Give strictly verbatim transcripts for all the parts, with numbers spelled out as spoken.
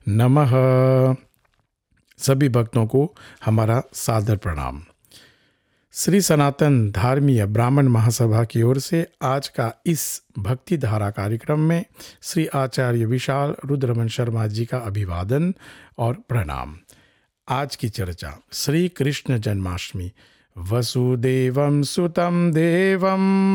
नमः। सभी भक्तों को हमारा सादर प्रणाम। श्री सनातन धर्मीय ब्राह्मण महासभा की ओर से आज का इस भक्ति धारा कार्यक्रम में श्री आचार्य विशाल रुद्रमन शर्मा जी का अभिवादन और प्रणाम। आज की चर्चा श्री कृष्ण जन्माष्टमी। वसुदेवं सुतं देवं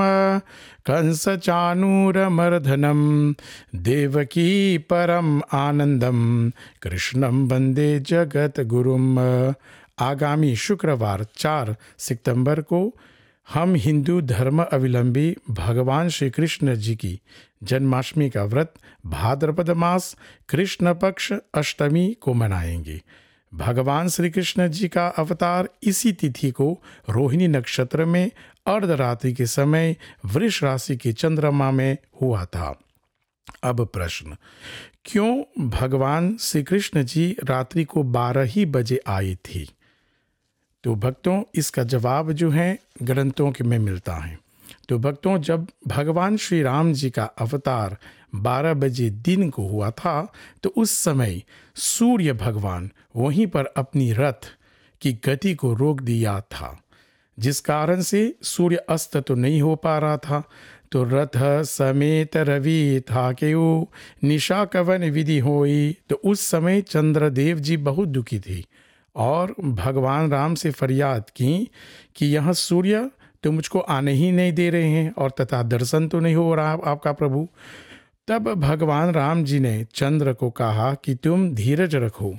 कंसचाणूरमर्दनं देवकी परम आनंदम कृष्णं वंदे जगत गुरुम। आगामी शुक्रवार चार सितंबर को हम हिंदू धर्म अवलंबी भगवान श्री कृष्ण जी की जन्माष्टमी का व्रत भाद्रपद मास कृष्ण पक्ष अष्टमी को मनाएंगे। भगवान श्री कृष्ण जी का अवतार इसी तिथि को रोहिणी नक्षत्र में अर्धरात्रि के समय वृष राशि के चंद्रमा में हुआ था। अब प्रश्न, क्यों भगवान श्री कृष्ण जी रात्रि को बारह ही बजे आए थे? तो भक्तों, इसका जवाब जो है ग्रंथों के में मिलता है। तो भक्तों, जब भगवान श्री राम जी का अवतार बारह बजे दिन को हुआ था तो उस समय सूर्य भगवान वहीं पर अपनी रथ की गति को रोक दिया था, जिस कारण से सूर्य अस्त तो नहीं हो पा रहा था। तो रथ समेत रवि था केऊ निशा कवन विधि होई। तो उस समय चंद्रदेव जी बहुत दुखी थे और भगवान राम से फरियाद की कि यह सूर्य तो मुझको आने ही नहीं दे रहे हैं और तथा दर्शन तो नहीं हो रहा आपका प्रभु। तब भगवान राम जी ने चंद्र को कहा कि तुम धीरज रखो,